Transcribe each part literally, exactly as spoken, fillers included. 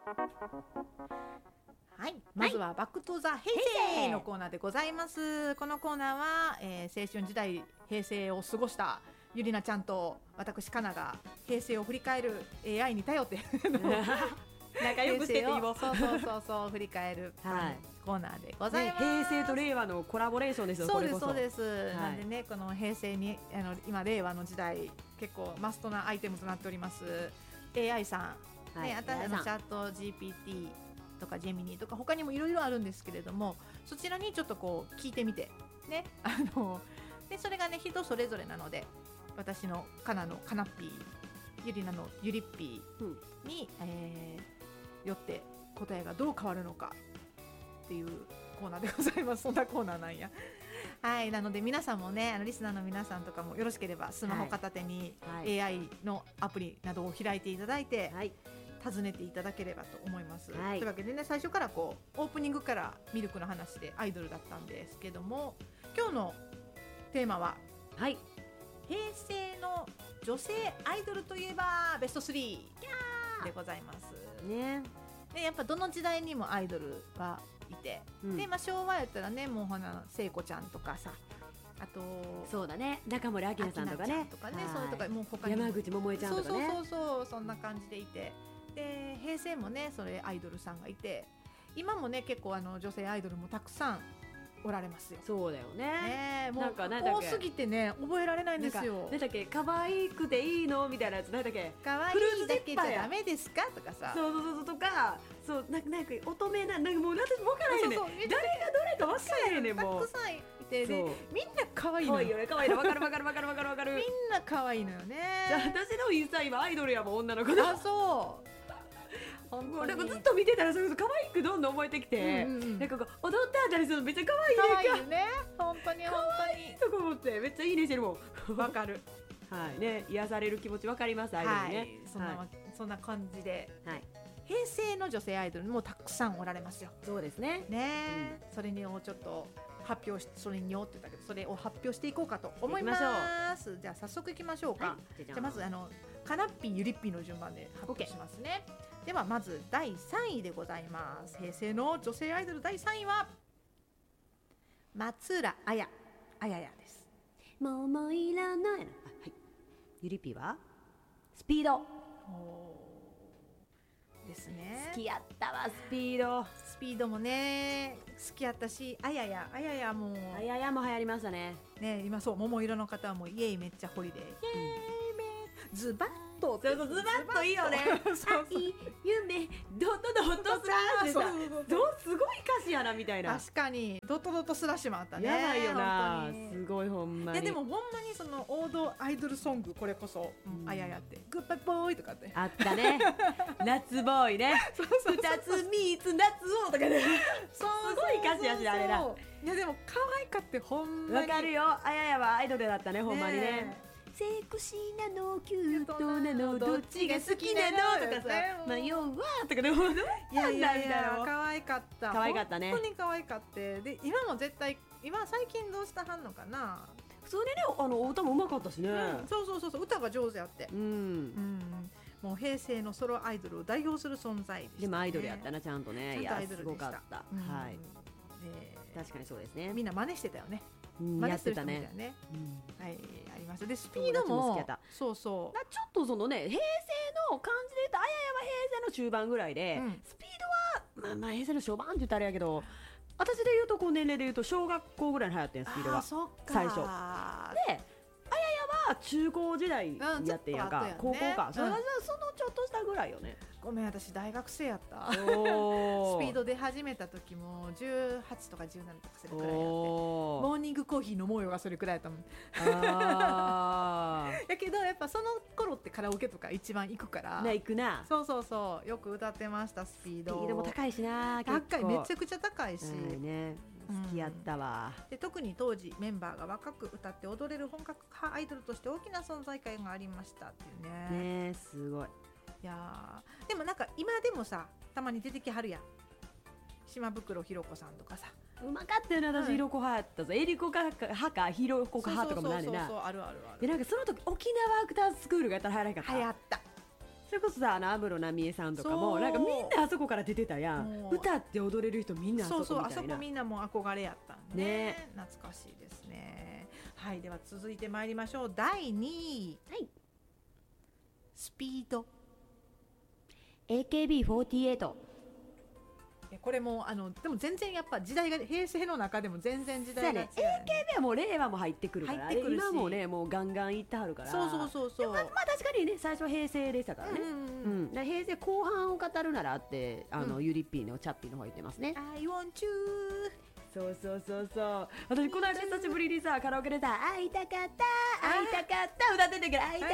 はい、まずはバックトゥザ平成のコーナーでございます。このコーナーは、えー、青春時代平成を過ごしたゆりなちゃんと私かなが平成を振り返る エーアイ に頼って仲良くしてていいもそうそうそうそう振り返る、はい、コーナーでございます、 ね、平成と令和のコラボレーションですよ。 そうですそうです、 はい、 なんでねこの平成にあの今令和の時代結構マストなアイテムとなっております エーアイ さん、はい、ね、あたのチャット ジーピーティー とかジェミニとか他にもいろいろあるんですけれども、そちらにちょっとこう聞いてみてね、あのでそれがね人それぞれなので、私のカナのカナッピー、ゆりなのゆりっぴーに、うん、えー、よって答えがどう変わるのかっていうコーナーでございます。そんなコーナーなんやはい、なので皆さんもね、あのリスナーの皆さんとかもよろしければスマホ片手に エーアイ のアプリなどを開いていただいて、はい、尋ねていただければと思います、はい、というわけでね、最初からこうオープニングからミルクの話でアイドルだったんですけども、今日のテーマは、はい、平成の女性アイドルといえばベストスリーでございますね。でやっぱどの時代にもアイドルはいて、うん、で、まあ、昭和やったらね、もうほな聖子ちゃんとかさ、あとそうだね、中森明菜さんとかね、 とかね、そういうとかもう他に山口百恵ちゃんとかね、 そうそうそうそう、そんな感じでいて、で平成もねそれアイドルさんがいて、今もね結構あの女性アイドルもたくさんおられますよ。 そうだよね。 ね、もう多すぎてね覚えられないんですよ。 なんだっけ、可愛くていいのみたいなやつ、なんだっけ、 可愛いだけじゃダメですかとかさ、 そうそうそうとか、そうなんかなんか乙女な、なんかもう私も分からへんねん、誰がどれか分からへんねん、もうたくさんいて、でみんな可愛いの。 可愛いよね、可愛いの、分かる分かる分かる分かる分かる。 みんな可愛いのよね。 じゃあ私のインスタ今アイドルやもん、女の子の。あ、そう。 もうなんかずっと見てたらそれこそ可愛くどんどん覚えてきて、うんうん、なんかこう踊ってあたりするのめっちゃ可愛いね。 可愛いよね。本当に本当に。 とか思ってめっちゃいいねしてるもん。 わかる。 はいね、癒される気持ちわかります、アイドルね。はい、 そんな、はい、そんな感じで、はい、平成の女性アイドルもたくさんおられますよ。 そうですね。 ね、うん、それにをちょっと発表し、それによって言ったけど、それを発表していこうかと思います。じゃあ早速いきましょうか。はい、じゃあまずあのカナッピーゆりっぴーの順番で発表しますね。ではまずだいさんいでございます。平成の女性アイドルだいさんいは松浦綾綾やです。 ももいらない、はい、ゆりっぴーはスピードですね。 好きやったわ、スピード。 スピードもね好きやったし、あややあややもあややも流行りましたね。 ね、今そう桃色の方はもうイエイめっちゃホリデー、イエイめズバッと、 そうそう、ズバッといいよね。そうそう、愛夢ドットドットスラッシュさ、すごい歌詞やなみたいな。 確かにドットドットスラッシュもあったね。 やばいよな、すごいほんまに。 いやでもほんまにその王道アイドルソング、これこそ、うん、あややってグッバイボーイとかってあったね。夏ボーイね。そうそうそう、二つ三つ夏をとかね。すごい歌詞やしあれな。 いやでも可愛かってほんまに。 わかるよ、あややはアイドルだったね、ほんまにね。セクシーなのキュートなのどっちが好きなのとかさ、迷うわとかでもどうやんだみたいな。 可愛かった。 可愛かったね。 本当に可愛かった。で今も絶対今最近どうしたはんのかな。 普通にね、あの歌も上手かったしね、うん、 そうそうそうそう、歌が上手やって、うん、うん、もう平成のソロアイドルを代表する存在でしたね。 でもアイドルやったな、ちゃんとね。 ちゃんとアイドルでした。 いやすごかった、うん、はい、えー、確かにそうですね。 みんな真似してたよね。 やってたね。 ね、うん、はい、あります。でスピードもそうそう、 ちょっとそのね、平成の感じで言うとあややは平成の中盤ぐらいで、うん、スピードはまあまあ平成の初盤って言ったらあれやけど、私で言うとこう年齢で言うと小学校ぐらいに流行ってん、スピードは最初で、あややは中高時代やってんやんか、うん、高校か、うん、それはそのちょっとしたぐらいよね。 ごめん、私大学生やったスピード出始めた時もじゅうはちとかじゅうななとかそれくらいやって、モーニングコーヒー飲もうよがそれくらいやったもん。あやけどやっぱその頃ってカラオケとか一番行くからな、行くな。 そうそうそう、よく歌ってました。スピードスピードも高いしな、 高い、めちゃくちゃ高いし、 うんね、好きやったわ、 うん、で特に当時メンバーが若く歌って踊れる本格派アイドルとして大きな存在感がありましたっていうね。 ね、すごい。 いやでもなんか今でもさたまに出てきはるやん、島袋ひろ子さんとかさ。 うまかったよね、私、ひろこ派やったぞ。えりこ派かひろこ派とかもなんでな。 そうそうそうそう、あるあるある。 でなんかその時沖縄アクターズスクールがやったら流行らへんかった。 流行った。 それこそさ、あの安室奈美恵さんとかもなんかみんなあそこから出てたやん。歌って踊れる人みんなあそこみたいな。 そうそう、あそこみんなも憧れやったんで、ね、懐かしいですね。はい、では続いてまいりましょう。だいにい、 はい、 スピードエーケービーフォーティーエイト。 これもあのでも全然やっぱ時代が平成の中でも全然時代が違う、ね、 エーケービー はもう令和も入ってくるから、入ってくるし今もねもうガンガンいってはるから。 そうそうそうそう。 まあ、まあ確かにね最初は平成でしたからね。うん、うんうん、だ平成後半を語るならってあの、うん、ゆりっぴーのチャッピーの方言ってますね。 I want you。 そうそうそうそう。私この間久しぶりにさカラオケでさ会いたかった会いたかった歌ってたから会いたかった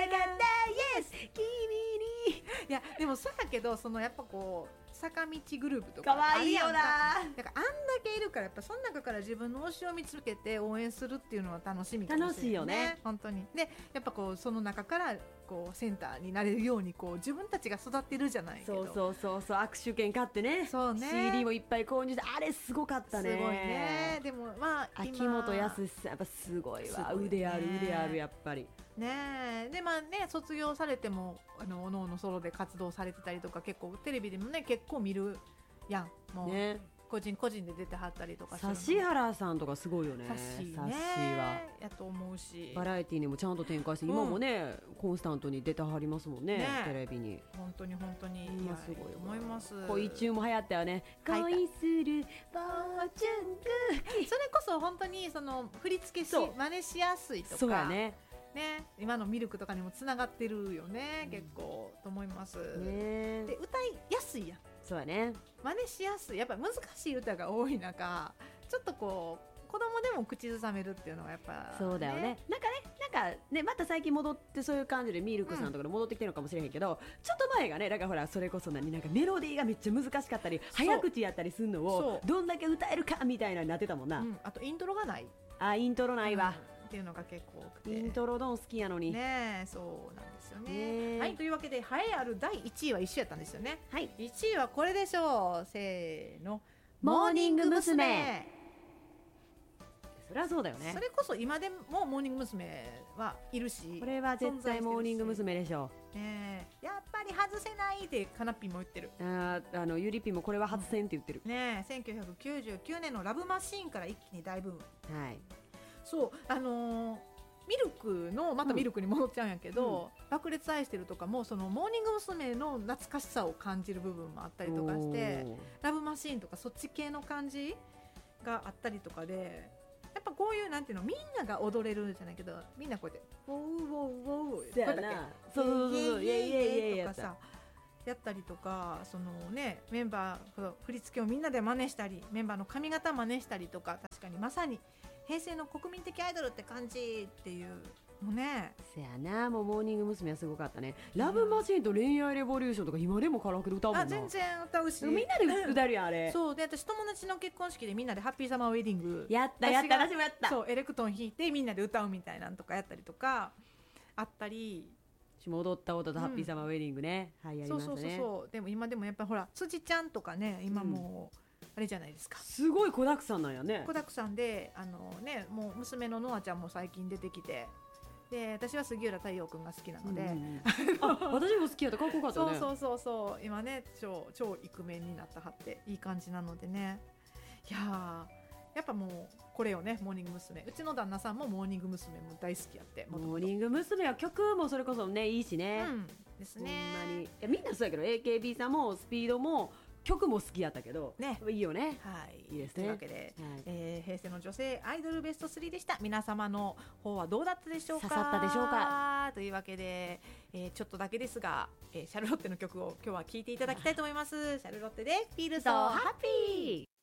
Yes 君に。 いやでもそうだけどそのやっぱこう坂道グループとかかわいいよな。だからあんだけいるからやっぱその中から自分の推しを見つけて応援するっていうのは楽しみかもしれない、ね、 楽しいよね本当に。でやっぱこうその中からこうセンターになれるようにこう自分たちが育ってるじゃないけど。 そうそうそうそう握手券買ってね。 そうねシーディー もいっぱい購入してあれすごかったね。 すごいね。でもまあ秋元康さんやっぱすごいわ、ね、腕ある腕あるやっぱりね。でまあね卒業されてもあのおのおのソロで活動されてたりとか結構テレビでもね結構見るやんもう、ね、個人個人で出てはったりとかする。 指原さんとかすごいよね。 指はやと思うしバラエティーにもちゃんと展開して、うん、今もねコンスタントに出てはりますもん ね, ねテレビに。 本当に本当に今すごい思います。 恋中も流行ったよね。恋するフォーチュンクッキー。 それこそ本当にその振り付けし真似しやすいとかそうやねね、今のミルクとかにもつながってるよね、うん、結構と思います、ね、で歌いやすいやん。 そうやね真似しやすい。やっぱ難しい歌が多い中ちょっとこう子供でも口ずさめるっていうのはやっぱ、ね、 そうだよね。なんかねなんかねまた最近戻ってそういう感じでミルクさんとかで戻ってきてるのかもしれへんけど、うん、ちょっと前がねだからほらそれこそ何なんかメロディーがめっちゃ難しかったり早口やったりするのをどんだけ歌えるかみたいなになってたもんな、 うん、あとイントロがない。 あイントロないわ、 うんっていうのが結構多くてイントロドン好きやのにね。そうなんですよね。はいというわけで栄えあるだいいちいは一緒やったんですよね。 はいいちいはこれでしょう。せーのモーニング娘。そりゃそうだよね。 それこそ今でもモーニング娘。はいるしこれは絶対モーニング娘。でしょう、 ね、やっぱり外せないってカナッピーも言ってる。 ああのゆりぴもこれは外せんって言ってる、 うん、ねせんきゅうひゃくきゅうじゅうきゅうねんのラブマシーンから一気に大ブーム。 はいそうあのー、ミルクのまたミルクに戻っちゃうんやけど、うん、爆裂愛してるとかもそのモーニング娘。の懐かしさを感じる部分もあったりとかしてラブマシーンとかそっち系の感じがあったりとかでやっぱこういうなんていうのみんなが踊れるじゃないけどみんなこうやってウォーウォーウォーそうやなそうそうそうイエイイエイイエイとかさやったりとかそのねメンバー振り付けをみんなで真似したりメンバーの髪型真似したりとか確かにまさに平成の国民的アイドルって感じっていうのね。 せやなもうモーニング娘。はすごかったね、うん、ラブマシーンと恋愛レボリューションとか今でもカラオケで歌うもんな。 あ全然歌うしみんなで歌えるやんあれそうで私友達の結婚式でみんなでハッピーサマーウェディングやったやった私もやったそうエレクトーン弾いてみんなで歌うみたいなのとかやったりとかあったり私も踊った踊ったハッピーサマーウェディングね、うん、はいやりましたね。 そうそうそうそうでも今でもやっぱほら辻ちゃんとかね今もう、うんあれじゃないですかすごい子だくさんなんやね。 子だくさんであの、ね、もう娘のノアちゃんも最近出てきてで私は杉浦太陽君が好きなので、うんうん、 あ私も好きやったかっこよかったね。 そうそうそうそう今ね超超イクメンになったはっていい感じなのでね。いややっぱもうこれよねモーニング娘。うちの旦那さんもモーニング娘。も大好きやってモーニング娘。は曲もそれこそねいいしね、 うん、ですね。 ほんまにいやみんなそうやけど エーケービー さんもスピードも曲も好きやったけど、ね、いいよね。 はい、 いいですね。 というわけで、はいえー、平成の女性アイドルベストスリーでした。皆様の方はどうだったでしょうか。 刺さったでしょうか。 というわけで、えー、ちょっとだけですが、えー、シャルロッテの曲を今日は聴いていただきたいと思います。シャルロッテで Feel So Happy。